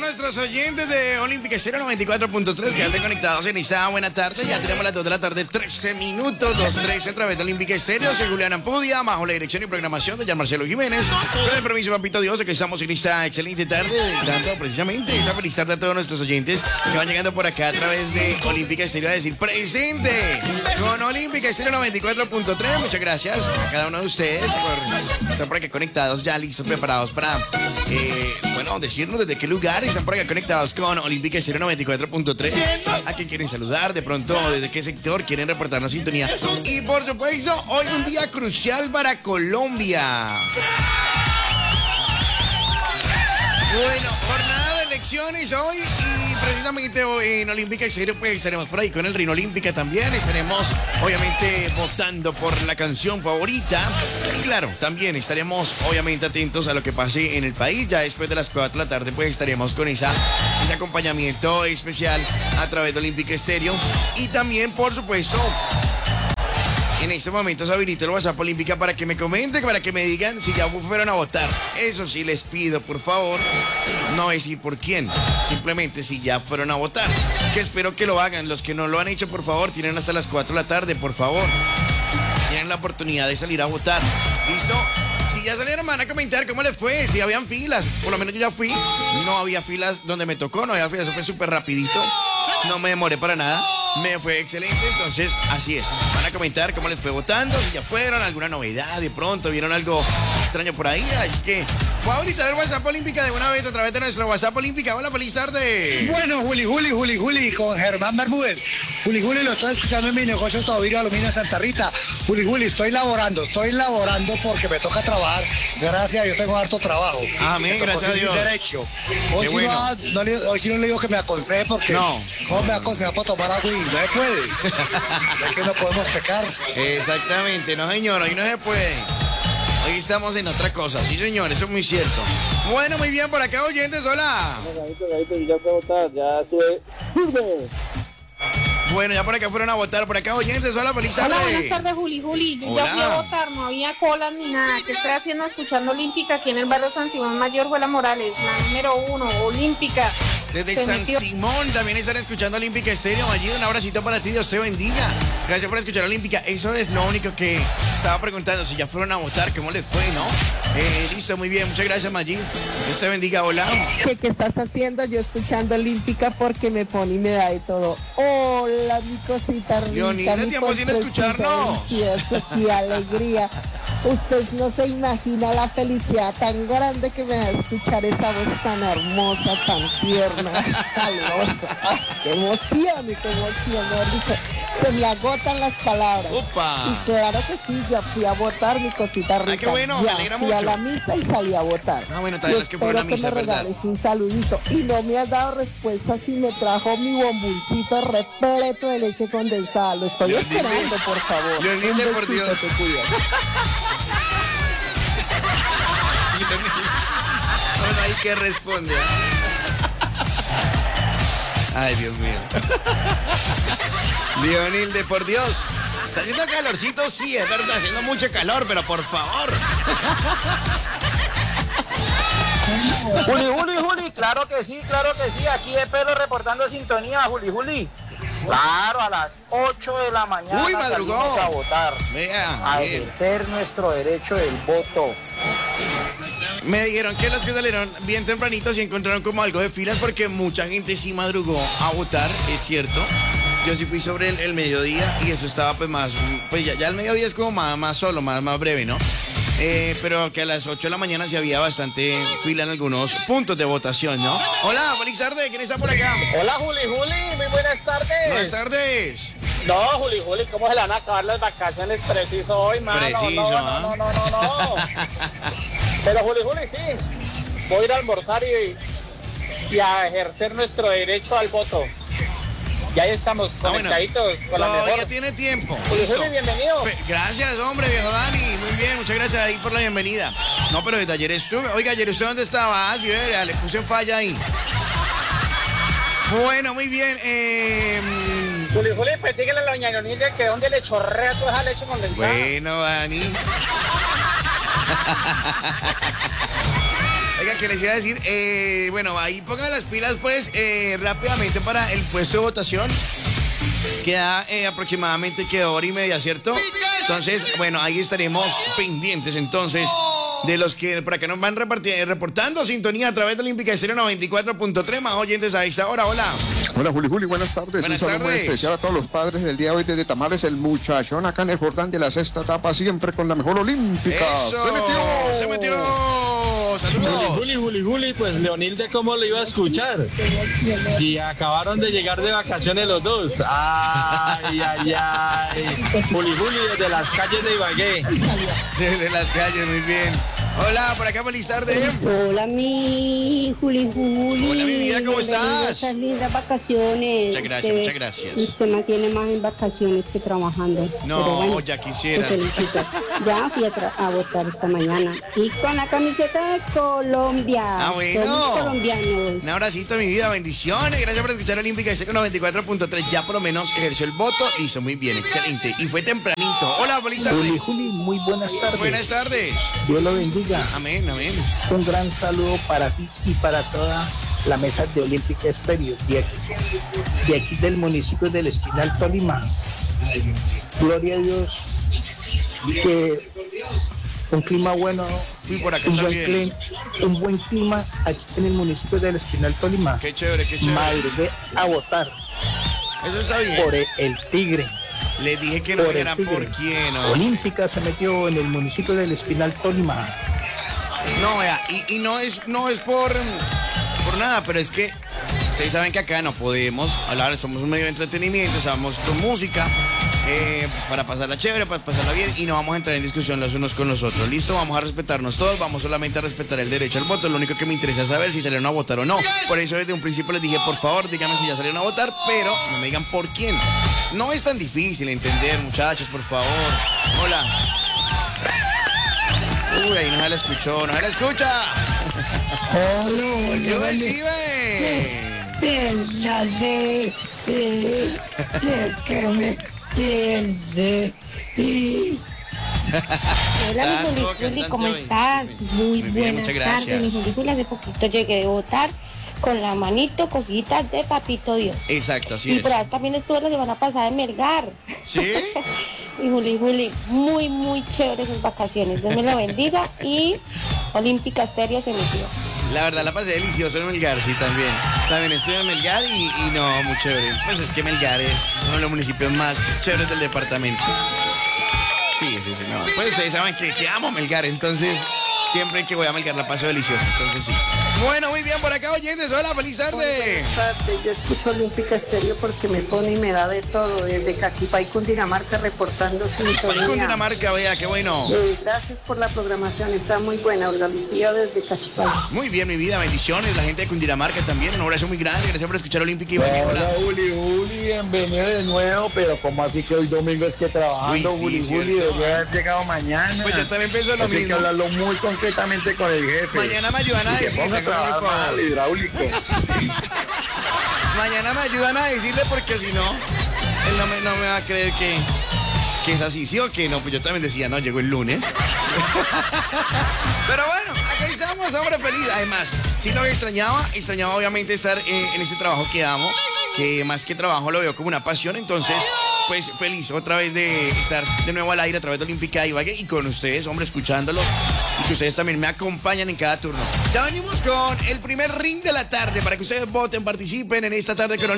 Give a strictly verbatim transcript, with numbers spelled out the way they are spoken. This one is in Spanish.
nuestros oyentes de Olímpica Estéreo noventa y cuatro punto tres que ya están conectados en Izá. Buena tarde. Ya tenemos las dos de la tarde, trece minutos, dos trece a través de Olímpica Estéreo. Soy Julián Ampudia, bajo la dirección y programación de Jean Marcelo Jiménez. Con el permiso, papito Dios, que estamos en Izá. Excelente tarde, dando precisamente esa feliz tarde a todos nuestros oyentes que van llegando por acá a través de Olímpica Estéreo a decir presente con Olímpica Estéreo noventa y cuatro punto tres. Muchas gracias a cada uno de ustedes por estar por acá conectados, ya listos, preparados para, eh, bueno, decirnos desde qué lugar están por acá conectados con Olímpica Estéreo noventa y cuatro punto tres. A quien quieren saludar, de pronto, desde qué sector quieren reportarnos sintonía. Y por supuesto, hoy un día crucial para Colombia. Bueno, jornada de elecciones hoy y precisamente hoy en Olímpica Estéreo pues estaremos por ahí con el Reino Olímpica también. Estaremos obviamente votando por la canción favorita y claro, también estaremos obviamente atentos a lo que pase en el país. Ya después de las cuatro de la tarde pues estaremos con esa, ese acompañamiento especial a través de Olímpica Estéreo y también por supuesto en este momento se habilita el WhatsApp Olímpica para que me comenten, para que me digan si ya fueron a votar. Eso sí les pido, por favor, no decir por quién, simplemente si ya fueron a votar. Que espero que lo hagan. Los que no lo han hecho, por favor, tienen hasta las cuatro de la tarde, por favor. Tienen la oportunidad de salir a votar. ¿Listo? Si ya salieron, van a comentar cómo les fue, si habían filas. Por lo menos yo ya fui. No había filas donde me tocó, no había filas. Eso fue súper rapidito. No me demoré para nada. Me fue excelente, entonces así es. Van a comentar cómo les fue votando, si ya fueron, alguna novedad, de pronto vieron algo extraño por ahí. Así que voy a habilitar el WhatsApp Olímpica de una vez a través de nuestro WhatsApp Olímpica. Hola, feliz tarde. Bueno, Juli, Juli, Juli, Juli, con Germán Bermúdez. Juli, Juli, lo estoy escuchando en mi negocio Todavía Aluminio en Santa Rita. Juli, Juli, estoy laborando, estoy laborando porque me toca trabajar. Gracias, yo tengo harto trabajo. Amén, gracias a Dios. Derecho. Hoy, si bueno. no, no le, hoy sí no le digo que me aconseje porque no, no me aconseja para tomar agua y no se puede. Es que no podemos pecar. Exactamente, no señor, hoy no se puede. Hoy estamos en otra cosa, sí señor, eso es muy cierto. Bueno, muy bien, por acá oyentes, hola. Ya fue a votar, ya estuve. Bueno, ya por acá fueron a votar, por acá oyentes, hola, feliz tarde. Hola, buenas tardes, Juli, Juli. Yo Hola. ya fui a votar, no había colas ni nada. ¿Qué estoy haciendo escuchando Olímpica aquí en el barrio San Simón Mayor? Juela Morales, la número uno, Olímpica. Desde Se San metió. Simón también están escuchando Olímpica Estéreo. Allí un abracito para ti, Dios te bendiga. Gracias por escuchar Olímpica. Eso es lo único que estaba preguntando. Si ya fueron a votar, ¿cómo les fue, no? Eh, listo, muy bien. Muchas gracias, Maggi. Dios te bendiga. Hola. ¿Qué, ¿Qué estás haciendo? Yo escuchando Olímpica porque me pone y me da de todo. Hola, mi cosita rica. Leonida, mi tiempo sin postrecito escucharnos. delicioso, qué alegría. Usted no se imagina la felicidad tan grande que me da escuchar esa voz tan hermosa, tan tierna, calurosa. ¡Ay, qué emoción, qué emoción! Mejor dicho, se me agotan las palabras. Opa. Y claro que sí, ya fui a votar, mi cosita rica. Ay, qué bueno, ya me alegra fui mucho. a la misa y salí a votar. Ah, bueno, también Y los que fueron a espero misa, que me ¿verdad? regales un saludito. Y no me has dado respuesta si me trajo mi bomboncito repleto de leche condensada. Lo estoy Dios esperando, libre. por favor. Dios libre, Un por besito, Dios. te cuidas. Bueno, hay que responder. Ay, Dios mío. Leonilde, por Dios. Está haciendo calorcito, sí, es verdad, haciendo mucho calor, pero por favor. Juli, Juli, Juli, claro que sí, claro que sí. Aquí de pelo reportando sintonía, Juli, Juli. Claro, a las ocho de la mañana Uy, madrugó. salimos a votar. Vea, A bien. ejercer nuestro derecho del voto. Me dijeron que los que salieron bien tempranitos y encontraron como algo de filas porque mucha gente sí madrugó a votar, es cierto. Yo sí fui sobre el, el mediodía y eso estaba pues más, pues ya, ya el mediodía es como más, más solo, más, más breve, ¿no? Eh, pero que a las ocho de la mañana sí había bastante fila en algunos puntos de votación, ¿no? Hola, feliz tarde, ¿quién está por acá? Hola, Juli, Juli, muy buenas tardes. Buenas tardes. No, Juli, Juli, ¿cómo se le van a acabar las vacaciones preciso hoy, mano? Preciso, no, ¿ah? no, no, no, no, no. Pero, Juli, Juli, sí. Voy a ir a almorzar y, y a ejercer nuestro derecho al voto. Y ahí estamos, Ah, bueno. conectaditos con la Todavía mejor. tiene tiempo. Juli, Listo. Juli, bienvenido. Fe- Gracias, hombre, viejo Dani. Muy bien, muchas gracias ahí por la bienvenida. No, pero desde ayer estuve. Oiga, ayer usted dónde estaba. Ah, sí, vea, le puse falla ahí. Bueno, muy bien. Eh, Juli, Juli, pues dígale a la doña Leonilde que dónde le chorrea toda esa leche condensada. bueno, Dani. Oiga, que les iba a decir, eh, bueno, ahí pongan las pilas pues eh, rápidamente para el puesto de votación. Queda eh, aproximadamente que hora y media, ¿cierto? Entonces, bueno, ahí estaremos pendientes entonces de los que por acá nos van reportando sintonía a través de Olímpica Estéreo noventa y cuatro punto tres, más oyentes a esta hora. Hola. Hola, Juli, Juli, buenas tardes. Buenas Un saludo muy tardes. especial a todos los padres del día de hoy desde Tamales, el muchachón acá en el Jordán de la sexta etapa, siempre con la mejor olímpica. Eso. ¡Se metió! ¡Se metió! ¡Saludos! Juli, Juli, Juli, pues Leonilde, ¿cómo lo iba a escuchar? Si acabaron de llegar de vacaciones los dos. Ay, ay, ay. Juli, Juli, desde las calles de Ibagué. Desde las calles, muy bien. Hola, por acá, feliz tarde. Hola, mi Juli Juli. Hola, mi vida, ¿cómo Bienvenido a estás? esas lindas vacaciones. Muchas gracias, Usted- muchas gracias. Usted mantiene más en vacaciones que trabajando. No, Pero bueno, ya quisiera. te felicito. Ya fui a, tra- a votar esta mañana. Y con la camiseta de Colombia. Ah, bueno. Somos colombianos. Un abracito, mi vida, bendiciones. Gracias por escuchar Olímpica Estéreo noventa y cuatro punto tres. Ya por lo menos ejerció el voto y hizo muy bien, excelente. Y fue tempranito. Hola, feliz tarde. Juli, Juli, muy buenas tardes. Buenas tardes. Dios lo bendiga. Amén, amén. Un gran saludo para ti y para toda la mesa de Olímpica Estéreo de aquí, de aquí del municipio del Espinal, Tolima. Gloria a Dios. Que un clima bueno, Y por acá un buen, también. cli- un buen clima aquí en el municipio del Espinal, Tolima. Qué chévere, qué chévere. Madrugué a votar Eso está bien. por el, el Tigre. Les dije que no por el dijeran Tigre. por quién. ¿No? Olímpica se metió en el municipio del Espinal, Tolima. No, vea, y, y no es, no es por, por nada, pero es que ustedes saben que acá no podemos hablar, somos un medio de entretenimiento, estamos con música, eh, para pasarla chévere, para pasarla bien, y no vamos a entrar en discusión los unos con los otros. Listo, vamos a respetarnos todos, vamos solamente a respetar el derecho al voto. Lo único que me interesa es saber si salieron a votar o no. Por eso desde un principio les dije, por favor, díganme si ya salieron a votar, pero no me digan por quién. No es tan difícil entender, muchachos, por favor. Hola. Uy, ahí no se la escuchó, no se la escucha. Hola, ¿Qué recibe? la de que me tiende y Hola, Santo, mi Juli Juli, ¿cómo cantante, estás? Muy, Muy bien, buenas muchas tardes, gracias. mi Juli Juli. Hace poquito llegué de votar con la manito cogidas de Papito Dios. Exacto, así y es. por ahí también estuve la semana pasada en Melgar. ¿Sí? Y Juli Juli, muy, muy chévere sus vacaciones. Dios me lo bendiga. Y Olímpica Estéreo se metió. La verdad la pasé delicioso en Melgar, sí, también. También estoy en Melgar y, y no, muy chévere. Pues es que Melgar es uno de los municipios más chéveres del departamento. Sí, sí, sí, no. Pues ustedes saben que, que amo Melgar, entonces siempre que voy a Melgar la paso delicioso, entonces sí. Bueno, muy bien, por acá oyentes, hola, feliz tarde. Buenas tardes, yo escucho Olímpica Estéreo porque me pone y me da de todo, desde Cachipay, Cundinamarca, reportando sintonía. Cundinamarca, vea, qué bueno. Eh, gracias por la programación, está muy buena, Olga Lucía desde Cachipay. Muy bien, mi vida, bendiciones, la gente de Cundinamarca también, un abrazo muy grande, gracias por escuchar Olímpica y Ibagué. Hola, Juli, Juli, bienvenido de nuevo, pero como así que hoy domingo es que trabajando, Uy, sí, Juli, cierto. Juli, debería haber llegado mañana. Pues yo también pienso lo Así mismo. que hablarlo muy concretamente con el jefe. Mañana me ayudan a Y que decirle, ponga a trabajar por favor. más hidráulicos. Mañana me ayudan a decirle porque si no, él no me, no me va a creer que, que es así, ¿sí o que no? Pues yo también decía, no, llegó el lunes. Pero bueno, acá estamos, hombre, feliz. Además, sí lo que extrañaba, extrañaba obviamente estar en, en este trabajo que amo, que más que trabajo lo veo como una pasión, entonces, pues feliz otra vez de estar de nuevo al aire a través de Olímpica Ibagué y con ustedes, hombre, escuchándolos y que ustedes también me acompañan en cada turno. Ya venimos con el primer ring de la tarde para que ustedes voten, participen en esta tarde con Olímpica.